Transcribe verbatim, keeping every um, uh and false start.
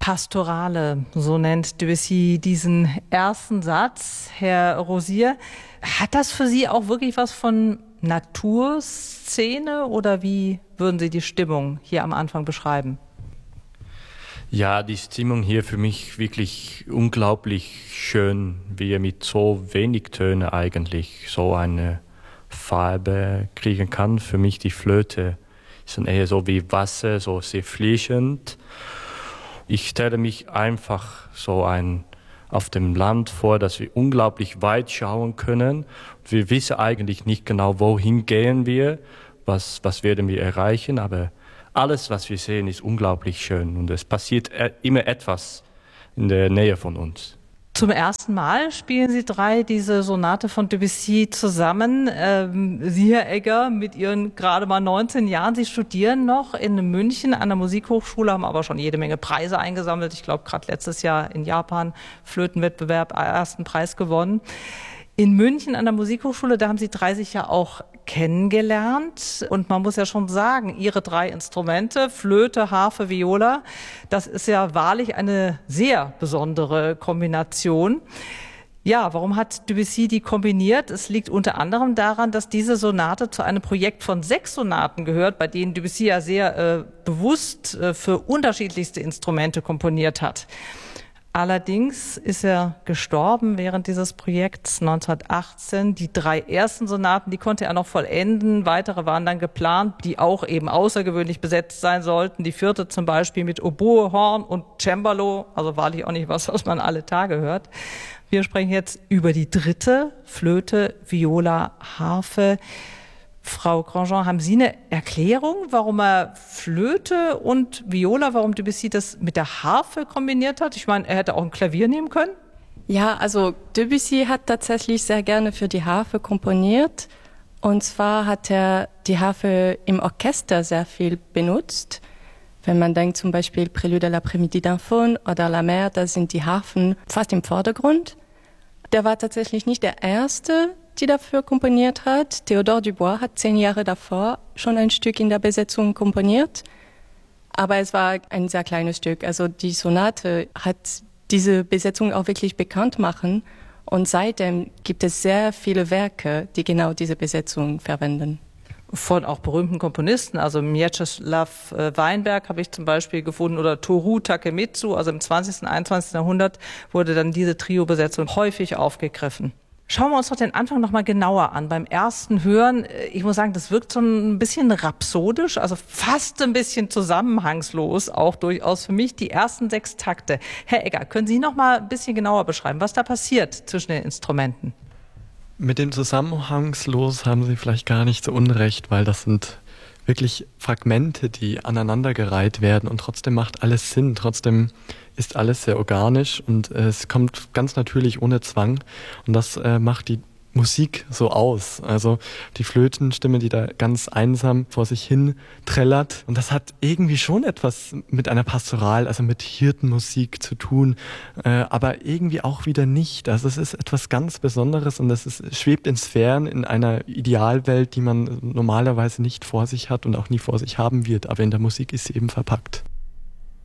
Pastorale, so nennt Debussy diesen ersten Satz. Herr Rosier, hat das für Sie auch wirklich was von Naturszene oder wie würden Sie die Stimmung hier am Anfang beschreiben? Ja, die Stimmung hier für mich wirklich unglaublich schön, wie er mit so wenig Tönen eigentlich so eine Farbe kriegen kann. Für mich die Flöte ist dann eher so wie Wasser, so sehr fließend. Ich stelle mich einfach so ein auf dem Land vor, dass wir unglaublich weit schauen können. Wir wissen eigentlich nicht genau, wohin gehen wir, was, was werden wir erreichen, aber alles, was wir sehen, ist unglaublich schön und es passiert immer etwas in der Nähe von uns. Zum ersten Mal spielen Sie drei diese Sonate von Debussy zusammen. Ähm, Sie, Herr Egger, mit Ihren gerade mal neunzehn Jahren, Sie studieren noch in München an der Musikhochschule, haben aber schon jede Menge Preise eingesammelt. Ich glaube, gerade letztes Jahr in Japan Flötenwettbewerb ersten Preis gewonnen. In München an der Musikhochschule, da haben Sie drei sich ja auch kennengelernt. Und man muss ja schon sagen, Ihre drei Instrumente, Flöte, Harfe, Viola, das ist ja wahrlich eine sehr besondere Kombination. Ja, warum hat Debussy die kombiniert? Es liegt unter anderem daran, dass diese Sonate zu einem Projekt von sechs Sonaten gehört, bei denen Debussy ja sehr äh, bewusst äh, für unterschiedlichste Instrumente komponiert hat. Allerdings ist er gestorben während dieses Projekts neunzehnhundertachtzehn. Die drei ersten Sonaten, die konnte er noch vollenden. Weitere waren dann geplant, die auch eben außergewöhnlich besetzt sein sollten. Die vierte zum Beispiel mit Oboe, Horn und Cembalo. Also wahrlich auch nicht was, was man alle Tage hört. Wir sprechen jetzt über die dritte, Flöte, Viola, Harfe. Frau Grandjean, haben Sie eine Erklärung, warum er Flöte und Viola, warum Debussy das mit der Harfe kombiniert hat? Ich meine, er hätte auch ein Klavier nehmen können. Ja, also Debussy hat tatsächlich sehr gerne für die Harfe komponiert. Und zwar hat er die Harfe im Orchester sehr viel benutzt. Wenn man denkt zum Beispiel Prélude à l'après-midi d'un faune oder La Mer, da sind die Harfen fast im Vordergrund. Der war tatsächlich nicht der Erste, die dafür komponiert hat. Théodore Dubois hat zehn Jahre davor schon ein Stück in der Besetzung komponiert. Aber es war ein sehr kleines Stück. Also die Sonate hat diese Besetzung auch wirklich bekannt machen. Und seitdem gibt es sehr viele Werke, die genau diese Besetzung verwenden. Von auch berühmten Komponisten, also Mieczysław Weinberg habe ich zum Beispiel gefunden oder Toru Takemitsu, also im zwanzigsten, einundzwanzigsten Jahrhundert wurde dann diese Trio-Besetzung häufig aufgegriffen. Schauen wir uns doch den Anfang noch mal genauer an. Beim ersten Hören, ich muss sagen, das wirkt so ein bisschen rhapsodisch, also fast ein bisschen zusammenhangslos, auch durchaus für mich, die ersten sechs Takte. Herr Egger, können Sie noch mal ein bisschen genauer beschreiben, was da passiert zwischen den Instrumenten? Mit dem Zusammenhangslos haben Sie vielleicht gar nicht so unrecht, weil das sind wirklich Fragmente, die aneinandergereiht werden und trotzdem macht alles Sinn, trotzdem ist alles sehr organisch und äh, es kommt ganz natürlich ohne Zwang und das äh, macht die Musik so aus. Also die Flötenstimme, die da ganz einsam vor sich hin trällert. Und das hat irgendwie schon etwas mit einer Pastoral, also mit Hirtenmusik zu tun, äh, aber irgendwie auch wieder nicht. Also es ist etwas ganz Besonderes und es ist, schwebt in Sphären in einer Idealwelt, die man normalerweise nicht vor sich hat und auch nie vor sich haben wird. Aber in der Musik ist sie eben verpackt.